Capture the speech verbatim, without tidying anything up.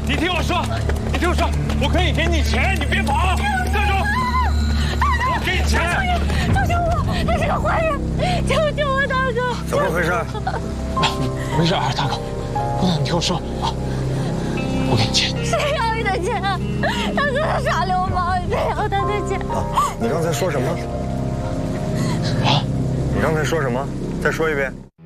你听我说，你听我说，我可以给你钱，你别跑，站住！我给你钱！ 救救我！他是个坏人！救救我，大哥！ 怎么回事？ 没事啊，大哥，你听我说啊，我给你钱。 谁要你的钱啊？大哥是耍流氓，谁要他的钱？ 啊，你刚才说什么？ 啊？ 你刚才说什么？再说一遍。